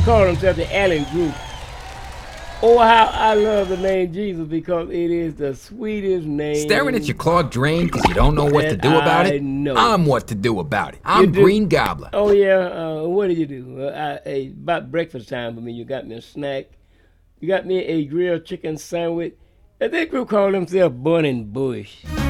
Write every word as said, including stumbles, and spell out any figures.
call themselves the Allen Group. Oh, how I love the name Jesus because it is the sweetest name. Staring at your clogged drain because you don't know what to do about I it? know. I'm what to do about it. I'm Green Gobbler. Oh, yeah? Uh, what did you do? Uh, I, I, about breakfast time for me, you got me a snack. You got me a grilled chicken sandwich. And that group called themselves Bun and Bush.